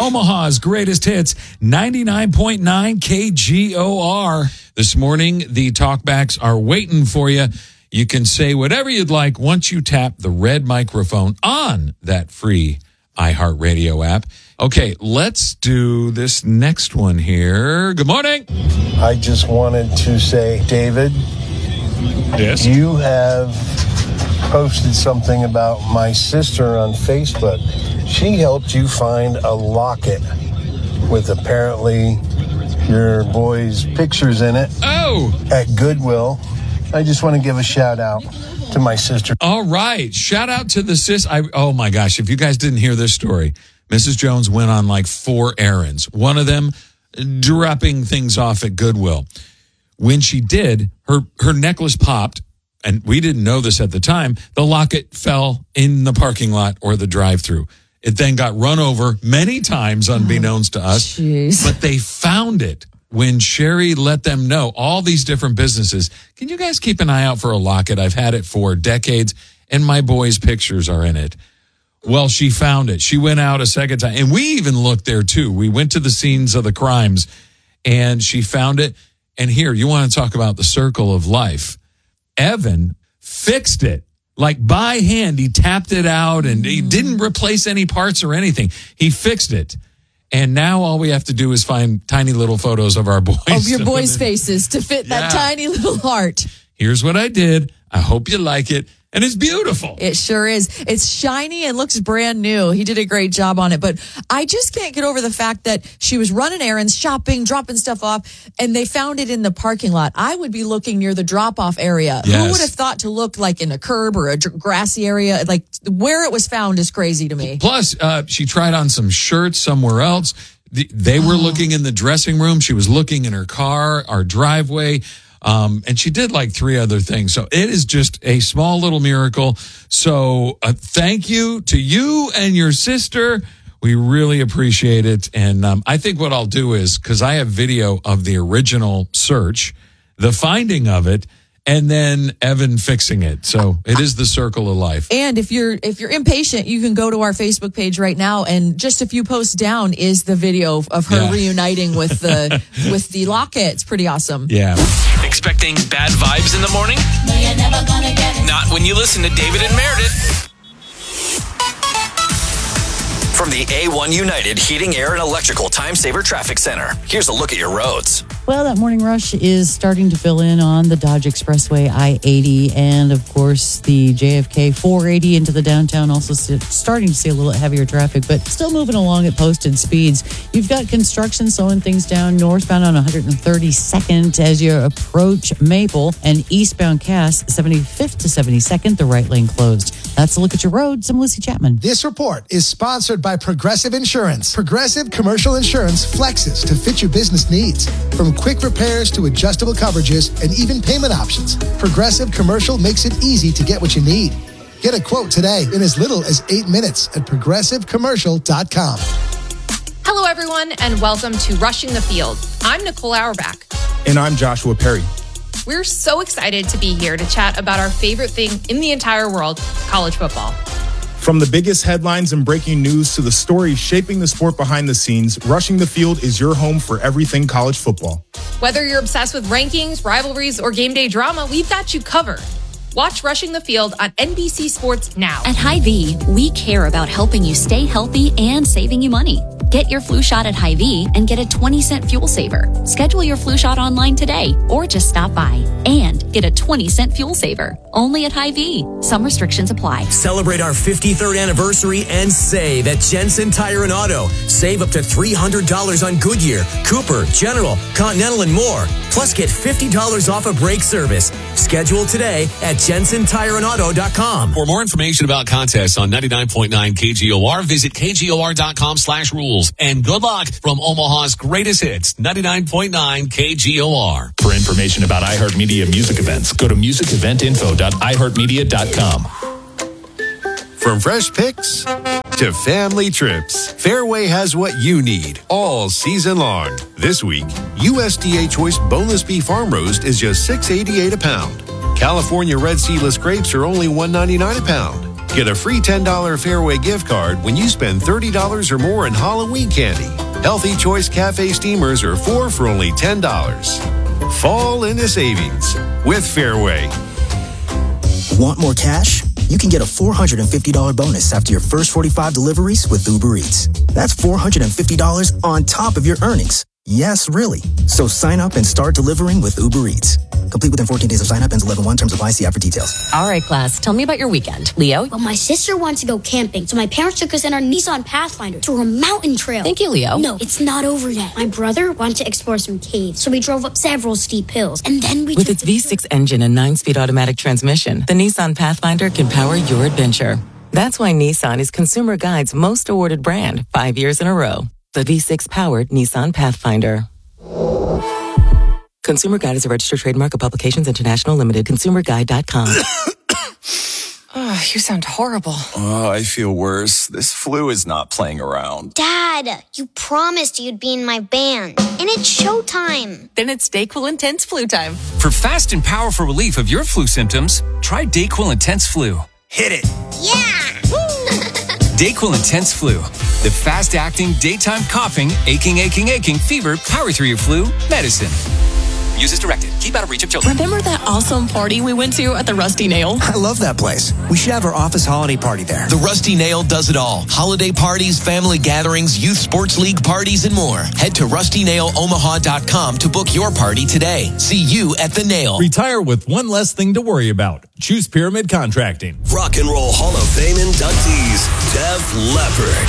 Omaha's greatest hits, 99.9 KGOR. This morning, the talkbacks are waiting for you. You can say whatever you'd like once you tap the red microphone on that free iHeartRadio app. Okay, let's do this next one here. Good morning. I just wanted to say, David, yes, you have posted something about my sister on Facebook. She helped you find a locket with apparently your boy's pictures in it. Oh, at Goodwill. I just want to give a shout out to my sister. All right. Shout out to the sis. Oh my gosh. If you guys didn't hear this story, Mrs. Jones went on like 4 errands. One of them dropping things off at Goodwill. When she did, her necklace popped, and we didn't know this at the time. The locket fell in the parking lot or the drive-thru. It then got run over many times unbeknownst to us. Jeez. But they found it when Sherry let them know, all these different businesses. Can you guys keep an eye out for a locket? I've had it for decades, and my boy's pictures are in it. Well, she found it. She went out a second time, and we even looked there too. We went to the scenes of the crimes, and she found it. And here, you want to talk about the circle of life. Evan fixed it. Like by hand, he tapped it out, and he didn't replace any parts or anything. He fixed it. And now all we have to do is find tiny little photos of our boys. Of your boys' faces to fit that tiny little heart. Here's what I did. I hope you like it. And it's beautiful. It sure is. It's shiny and looks brand new. He did a great job on it. But I just can't get over the fact that she was running errands, shopping, dropping stuff off, and they found it in the parking lot. I would be looking near the drop-off area. Yes. Who would have thought to look like in a curb or a grassy area? Like where it was found is crazy to me. Plus, she tried on some shirts somewhere else. They were looking in the dressing room. She was looking in her car, our driveway. And she did like 3 other things. So it is just a small little miracle. So thank you to you and your sister. We really appreciate it. And I think what I'll do is, because I have video of the original search, the finding of it, and then Evan fixing it. So it is the circle of life. And if you're impatient, you can go to our Facebook page right now, and just a few posts down is the video of her reuniting with the locket. It's pretty awesome. Yeah. Expecting bad vibes in the morning? No, you're never gonna get it. Not when you listen to David and Meredith. From the A1 United Heating, Air, and Electrical Time Saver Traffic Center, here's a look at your roads. Well, that morning rush is starting to fill in on the Dodge Expressway I-80 and, of course, the JFK 480 into the downtown. Also starting to see a little heavier traffic, but still moving along at posted speeds. You've got construction slowing things down northbound on 132nd as you approach Maple, and eastbound Cass, 75th to 72nd, the right lane closed. That's a look at your roads. I'm Lucy Chapman. This report is sponsored by Progressive Insurance. Progressive Commercial Insurance flexes to fit your business needs. From quick repairs to adjustable coverages and even payment options, Progressive Commercial makes it easy to get what you need. Get a quote today in as little as 8 minutes at progressivecommercial.com. Hello, everyone, and welcome to Rushing the Field. I'm Nicole Auerbach. And I'm Joshua Perry. We're so excited to be here to chat about our favorite thing in the entire world, college football. From the biggest headlines and breaking news to the stories shaping the sport behind the scenes, Rushing the Field is your home for everything college football. Whether you're obsessed with rankings, rivalries, or game day drama, we've got you covered. Watch Rushing the Field on NBC Sports now. At Hy-Vee, we care about helping you stay healthy and saving you money. Get your flu shot at Hy-Vee and get a 20-cent fuel saver. Schedule your flu shot online today or just stop by and get a 20-cent fuel saver. Only at Hy-Vee. Some restrictions apply. Celebrate our 53rd anniversary and save at Jensen Tire and Auto. Save up to $300 on Goodyear, Cooper, General, Continental, and more. Plus, get $50 off a brake service. Schedule today at JensenTireandAuto.com. For more information about contests on 99.9 KGOR, visit KGOR.com/rules. And good luck from Omaha's greatest hits, 99.9 KGOR. For information about iHeartMedia music events, go to musiceventinfo.iheartmedia.com. From fresh picks to family trips, Fairway has what you need all season long. This week, USDA Choice Boneless Beef Farm Roast is just $6.88 a pound. California Red Seedless Grapes are only $1.99 a pound. Get a free $10 Fairway gift card when you spend $30 or more in Halloween candy. Healthy Choice Cafe Steamers are 4 for only $10. Fall into savings with Fairway. Want more cash? You can get a $450 bonus after your first 45 deliveries with Uber Eats. That's $450 on top of your earnings. Yes, really. So sign up and start delivering with Uber Eats. Complete within 14 days of sign up. Ends 11/1. Terms apply. See app for details. All right, class. Tell me about your weekend. Leo? Well, my sister wants to go camping, so my parents took us in our Nissan Pathfinder to a mountain trail. Thank you, Leo. No, it's not over yet. My brother wanted to explore some caves, so we drove up several steep hills, and then we With its V6 engine and 9-speed automatic transmission, the Nissan Pathfinder can power your adventure. That's why Nissan is Consumer Guide's most awarded brand 5 years in a row. The V6-powered Nissan Pathfinder. Consumer Guide is a registered trademark of Publications International Limited. ConsumerGuide.com. Oh, you sound horrible. Oh, I feel worse. This flu is not playing around. Dad, you promised you'd be in my band. And it's showtime. Then it's DayQuil Intense Flu time. For fast and powerful relief of your flu symptoms, try DayQuil Intense Flu. Hit it. Yeah! DayQuil Intense Flu. The fast-acting, daytime coughing, aching, fever, power through your flu medicine. Use as directed. Keep out of reach of children. Remember that awesome party we went to at the Rusty Nail? I love that place. We should have our office holiday party there. The Rusty Nail does it all. Holiday parties, family gatherings, youth sports league parties, and more. Head to RustyNailOmaha.com to book your party today. See you at the Nail. Retire with one less thing to worry about. Choose Pyramid Contracting. Rock and Roll Hall of Fame inductees, Def Leppard.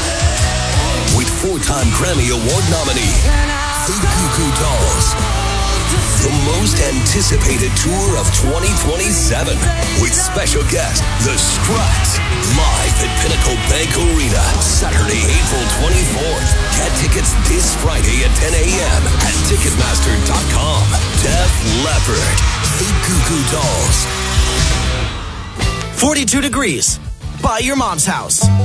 With 4-time Grammy Award nominee, the Goo Goo Dolls. The most anticipated tour of 2027 with special guest, The Struts, live at Pinnacle Bank Arena, Saturday, April 24th. Get tickets this Friday at 10 a.m. at Ticketmaster.com. Def Leppard, The Goo Goo Dolls. 42 degrees by your mom's house.